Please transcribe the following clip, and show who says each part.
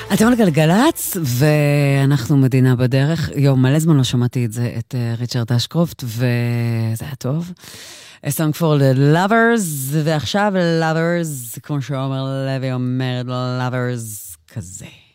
Speaker 1: אתם על גלגלץ, ואנחנו מדינה בדרך. מלא זמן לא שמעתי את זה, את ריצ'רד אשקרופט, וזה היה טוב. A song for the lovers, ועכשיו lovers, כמו שאומר לוי אומרת, lovers כזה.